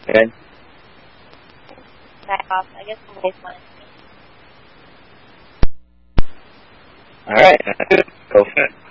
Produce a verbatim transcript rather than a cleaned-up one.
Good. Back off. I guess somebody's wanted All right. Go for it.